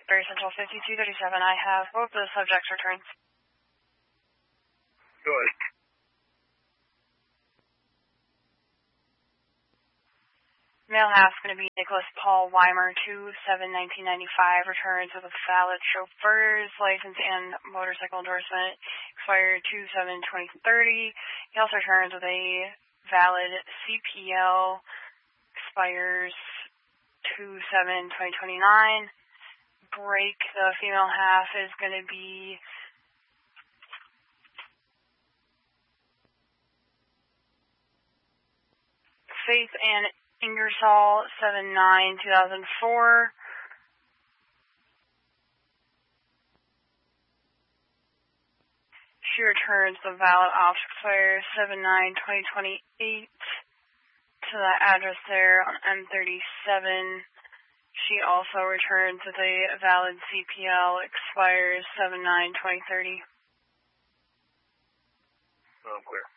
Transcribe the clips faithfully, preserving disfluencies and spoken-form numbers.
Berry Central fifty-two thirty-seven, I have both the subjects returns. Go ahead. Male half is going to be Nicholas Paul Weimer, two seven nineteen ninety-five, returns with a valid chauffeur's license and motorcycle endorsement, expired two seven twenty thirty. He also returns with a valid C P L, expires two seven twenty twenty-nine. Break, the female half is going to be Faith Ann Ingersoll, seven nine two thousand four. She returns the valid off expire seven nine twenty twenty-eight to the address there on M thirty-seven. She also returns with a valid C P L, expires seven nine twenty thirty. Oh, clear.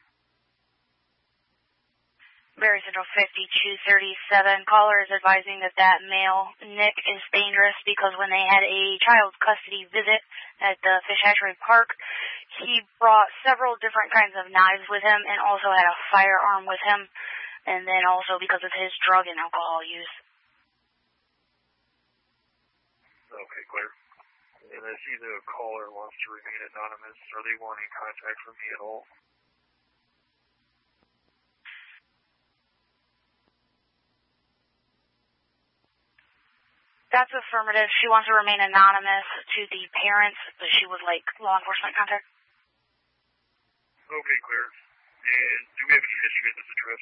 Berry Central fifty-two thirty-seven. Caller is advising that that male, Nick, is dangerous because when they had a child custody visit at the Fish Hatchery Park, he brought several different kinds of knives with him and also had a firearm with him, and then also because of his drug and alcohol use. Okay, clear. And I see the caller wants to remain anonymous. Are they wanting contact from me at all? That's affirmative. She wants to remain anonymous to the parents, but she would like law enforcement contact. Okay, clear. And do we have any history at this address?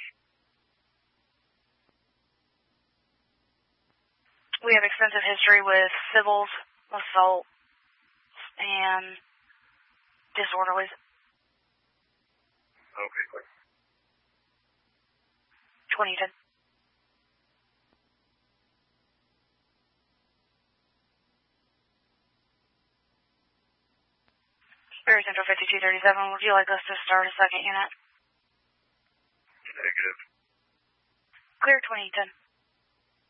We have extensive history with civils, assault, and disorderlies. Okay, clear. twenty ten. Berry Central fifty-two thirty-seven, would you like us to start a second unit? Negative. Clear twenty ten.